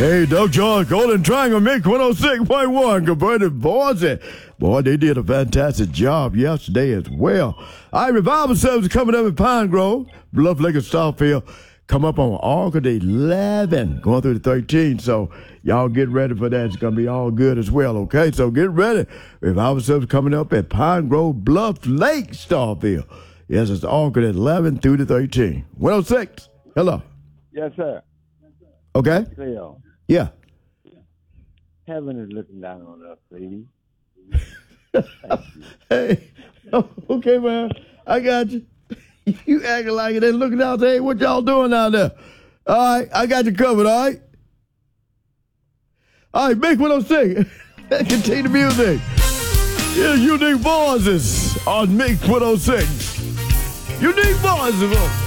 Hey, Doug George, Golden Triangle, Mix 106.1, converted Boise. Boy, they did a fantastic job yesterday as well. All right, Revival Service coming up in Pine Grove, Bluff Lake and Starfield. Come up on August 11, going through the 13th. So y'all get ready for that. It's going to be all good as well, okay? So get ready. Revival Service coming up at Pine Grove, Bluff Lake, Starfield. Yes, it's August 11 through the 13th. 106. Hello. Yes, sir. Okay. Cleo. Yeah. Heaven is looking down on us, lady. Hey, okay, man. I got you. You acting like it ain't looking out there. Hey, what y'all doing out there? All right, I got you covered, all right? All right, Mix 106. Continue the music. Yeah, Unique Voices on Mix 106. Unique Voices.